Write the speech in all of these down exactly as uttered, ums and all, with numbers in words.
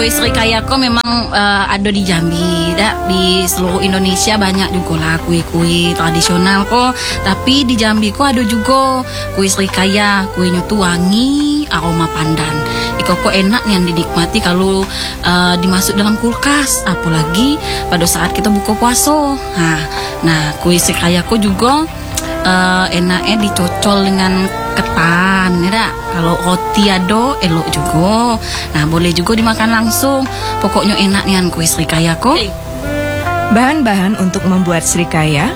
Kue Srikaya ko memang uh, ada di Jambi, dah di seluruh Indonesia banyak juga lah kue-kue tradisional kok. Tapi di Jambi kok ada juga kue Srikaya, kuenya tuh wangi, aroma pandan. Iko kok enak nih yang dinikmati kalau uh, dimasuk dalam kulkas, apalagi pada saat kita buka puasa. Nah, nah kue Srikaya ko juga uh, enaknya dicocol dengan ketan, ya. Kalau roti ado elok juga. Nah, boleh juga dimakan langsung. Pokoknya enak nih kue Srikaya kok. Bahan-bahan untuk membuat Srikaya,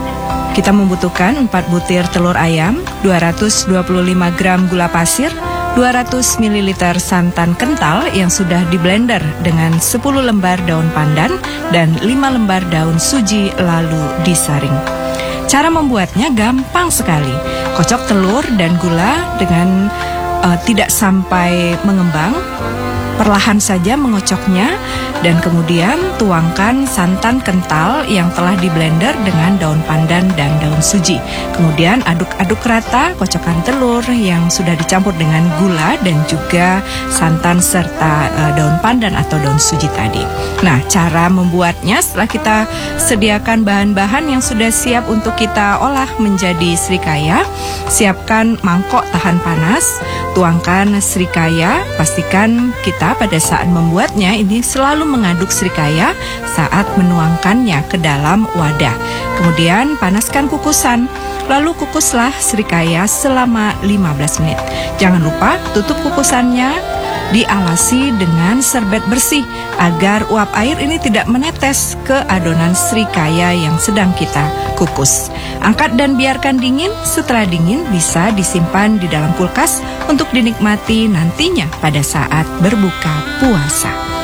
kita membutuhkan empat butir telur ayam, dua ratus dua puluh lima gram gula pasir, dua ratus mililiter santan kental yang sudah di blender dengan sepuluh lembar daun pandan dan lima lembar daun suji lalu disaring. Cara membuatnya gampang sekali. Kocok telur dan gula dengan uh, tidak sampai mengembang. Perlahan saja mengocoknya dan kemudian tuangkan santan kental yang telah di blender dengan daun pandan dan daun suji. Kemudian aduk-aduk rata kocokan telur yang sudah dicampur dengan gula dan juga santan serta uh, daun pandan atau daun suji tadi. Nah, cara membuatnya setelah kita sediakan bahan-bahan yang sudah siap untuk kita olah menjadi Srikaya, siapkan mangkok tahan panas, tuangkan Srikaya, pastikan kita pada saat membuatnya ini selalu mengaduk Srikaya saat menuangkannya ke dalam wadah. Kemudian panaskan kukusan, lalu kukuslah Srikaya selama lima belas menit. Jangan lupa tutup kukusannya, dialasi dengan serbet bersih agar uap air ini tidak menetes ke adonan Srikaya yang sedang kita kukus. Angkat dan biarkan dingin. Setelah dingin bisa disimpan di dalam kulkas untuk dinikmati nantinya pada saat berbuka puasa.